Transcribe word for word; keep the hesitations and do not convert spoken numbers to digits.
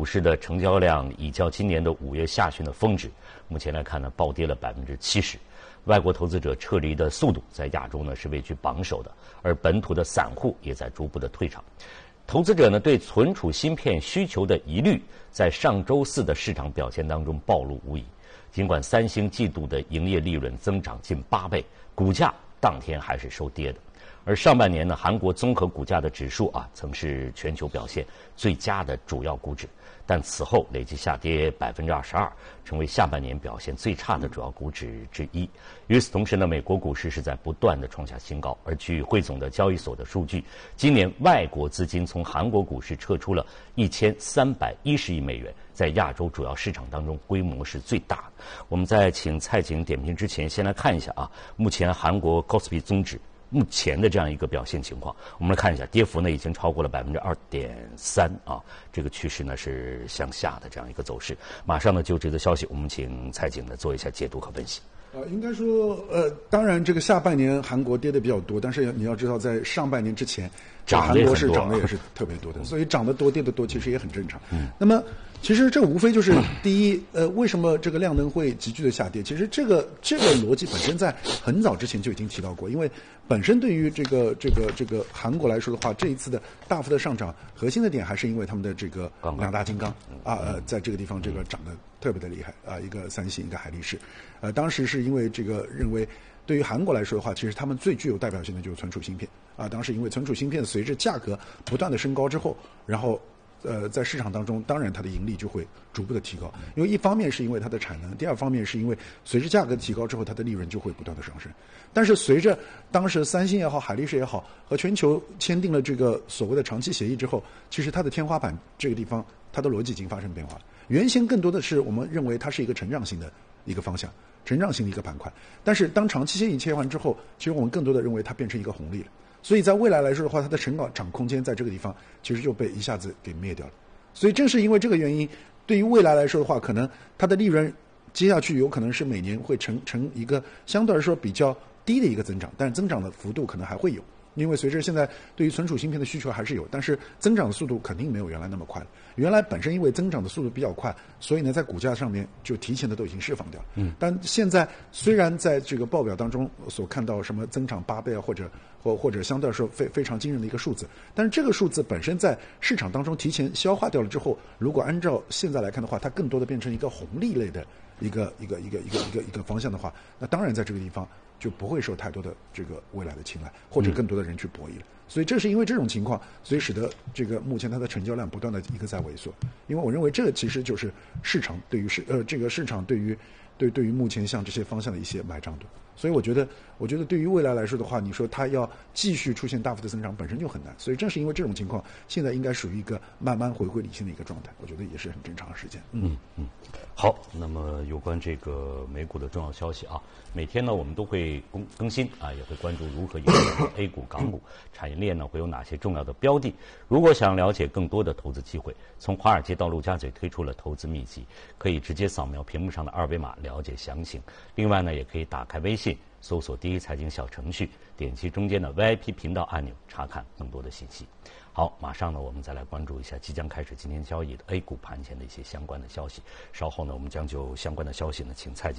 股市的成交量已较今年的五月下旬的峰值，目前来看呢，暴跌了百分之七十。外国投资者撤离的速度在亚洲呢是位居榜首的，而本土的散户也在逐步的退场。投资者呢对存储芯片需求的疑虑，在上周四的市场表现当中暴露无遗。尽管三星季度的营业利润增长近八倍，股价当天还是收跌的。而上半年呢，韩国综合股价的指数啊，曾是全球表现最佳的主要股指，但此后累计下跌百分之二十二，成为下半年表现最差的主要股指之一。与此同时呢，美国股市是在不断的创下新高，而据汇总的交易所的数据，今年外国资金从韩国股市撤出了一千三百一十亿美元，在亚洲主要市场当中规模是最大的。我们在请蔡景点评之前，先来看一下啊，目前韩国 K O S P I 综指目前的这样一个表现情况，我们来看一下，跌幅呢已经超过了百分之二点三啊，这个趋势呢是向下的这样一个走势。马上呢就这个消息，我们请蔡景呢做一下解读和分析。 呃，应该说，呃，当然这个下半年韩国跌的比较多，但是你要知道，在上半年之前，韩国是涨的也是特别多的，所以涨得多跌得多其实也很正常。嗯，那么其实这无非就是第一，呃，为什么这个量能会急剧的下跌？其实这个这个逻辑本身在很早之前就已经提到过，因为本身对于这个这个这个韩国来说的话，这一次的大幅的上涨，核心的点还是因为他们的这个两大金刚啊，呃，在这个地方这个涨得特别的厉害啊，一个三星，一个海力士，呃，当时是因为这个认为。对于韩国来说的话，其实他们最具有代表性的就是存储芯片啊。当时因为存储芯片随着价格不断的升高之后，然后呃在市场当中，当然它的盈利就会逐步的提高。因为一方面是因为它的产能，第二方面是因为随着价格的提高之后，它的利润就会不断的上升。但是随着当时三星也好，海力士也好，和全球签订了这个所谓的长期协议之后，其实它的天花板这个地方，它的逻辑已经发生变化了。原先更多的是我们认为它是一个成长性的一个方向。成长型的一个板块，但是当长期协议切换之后，其实我们更多的认为它变成一个红利了。所以在未来来说的话，它的成长空间在这个地方其实就被一下子给灭掉了。所以正是因为这个原因，对于未来来说的话，可能它的利润接下去有可能是每年会成成一个相对来说比较低的一个增长，但是增长的幅度可能还会有。因为随着现在对于存储芯片的需求还是有，但是增长的速度肯定没有原来那么快了。原来本身因为增长的速度比较快，所以呢在股价上面就提前的都已经释放掉了。嗯，但现在虽然在这个报表当中所看到什么增长八倍啊，或者或或者相对来说非非常惊人的一个数字，但是这个数字本身在市场当中提前消化掉了之后，如果按照现在来看的话，它更多的变成一个红利类的一个一个一个一个一个一个方向的话，那当然在这个地方就不会受太多的这个未来的青睐，或者更多的人去博弈了。嗯，所以这是因为这种情况，所以使得这个目前它的成交量不断的一个在萎缩。因为我认为这个其实就是市场对于市呃这个市场对于对对于目前像这些方向的一些买账度。所以我觉得，我觉得对于未来来说的话，你说它要继续出现大幅的增长，本身就很难。所以正是因为这种情况，现在应该属于一个慢慢回归理性的一个状态，我觉得也是很正常的事件。 嗯嗯，好，那么有关这个美股的重要消息啊，每天呢我们都会更更新啊，也会关注如何影响 A 股、港股产业链呢会有哪些重要的标的。如果想了解更多的投资机会，从华尔街到陆家嘴推出了投资秘籍，可以直接扫描屏幕上的二维码了解详情。另外呢，也可以打开微信。搜索第一财经小程序，点击中间的 V I P 频道按钮，查看更多的信息。好，马上呢，我们再来关注一下即将开始今天交易的 A 股盘前的一些相关的消息。稍后呢，我们将就相关的消息呢，请蔡